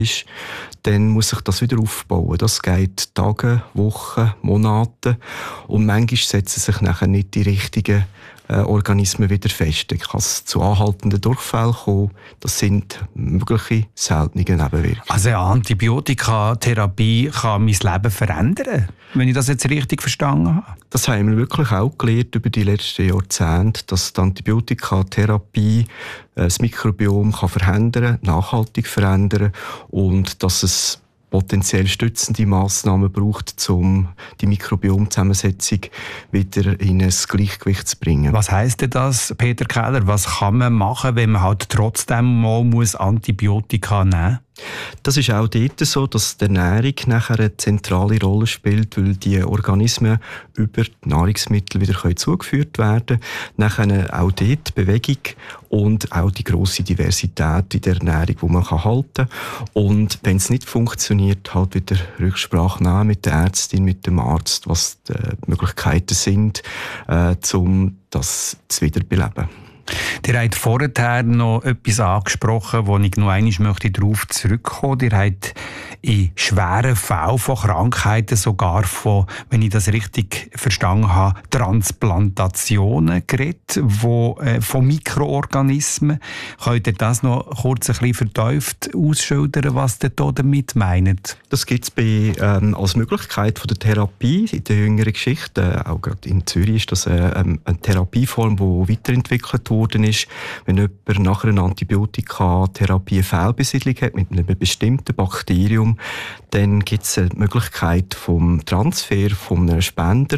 ist, dann muss sich das wieder aufbauen. Das geht Tage, Wochen, Monate und manchmal setzen sich nachher nicht die richtigen Organismen wieder fest. Ich kann es zu anhaltenden Durchfällen kommen. Das sind mögliche seltene Nebenwirkungen. Also eine Antibiotikatherapie kann mein Leben verändern, wenn ich das jetzt richtig verstanden habe? Das haben wir wirklich auch gelernt über die letzten Jahrzehnte, dass die Antibiotikatherapie das Mikrobiom kann verändern, nachhaltig verändern und dass es potenziell stützende Massnahmen braucht, um die Mikrobiomzusammensetzung wieder in ein Gleichgewicht zu bringen. Was heisst denn das, Peter Keller? Was kann man machen, wenn man halt trotzdem mal Antibiotika nehmen muss? Das ist auch dort so, dass die Ernährung nachher eine zentrale Rolle spielt, weil die Organismen über die Nahrungsmittel wieder zugeführt werden können. Nachher auch dort Bewegung und auch die grosse Diversität in der Ernährung, die man halten kann. Und wenn es nicht funktioniert, halt wieder Rücksprache nehmen mit der Ärztin, mit dem Arzt, was die Möglichkeiten sind, um das zu wiederbeleben. Ihr habt vorher noch etwas angesprochen, wo ich noch einmal darauf zurückkommen möchte. Ihr habt in schweren Fällen von Krankheiten, sogar von, wenn ich das richtig verstanden habe, Transplantationen geredet, von Mikroorganismen. Könnt ihr das noch kurz ein bisschen vertieft ausschildern, was ihr damit meint? Das gibt es als Möglichkeit von der Therapie in der jüngeren Geschichte. Auch gerade in Zürich ist das eine Therapieform, die weiterentwickelt worden ist. Wenn jemand nach einer Antibiotikatherapie eine Fehlbesiedlung hat mit einem bestimmten Bakterium, dann gibt es eine Möglichkeit vom Transfer von einer Spender.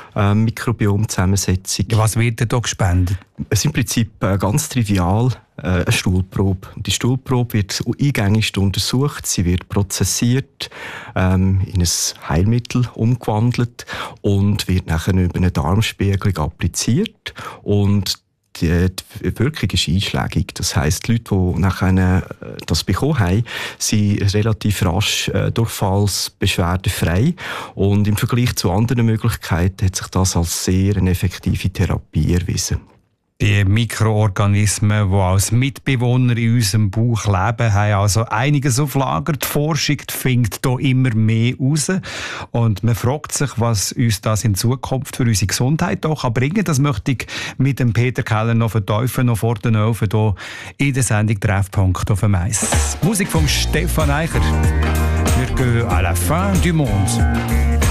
Mikrobiomzusammensetzung. Was wird denn da gespendet? Es ist im Prinzip ganz trivial eine Stuhlprobe. Die Stuhlprobe wird eingängig untersucht, sie wird prozessiert, in ein Heilmittel umgewandelt und wird nachher über eine Darmspiegelung appliziert und die Wirkung ist einschlägig. Das heisst, die Leute, die nachher das bekommen haben, sind relativ rasch durchfallsbeschwerdefrei. Und im Vergleich zu anderen Möglichkeiten hat sich das als sehr eine effektive Therapie erwiesen. Die Mikroorganismen, die als Mitbewohner in unserem Bauch leben, haben also einiges auf Lager. Die Forschung findet hier immer mehr raus. Und man fragt sich, was uns das in Zukunft für unsere Gesundheit auch bringen kann. Das möchte ich mit dem Peter Keller noch vertiefen, noch vor den Öfen hier in der Sendung Treffpunkt auf dem Eis. Musik von Stefan Eicher. Wir gehen à la fin du monde.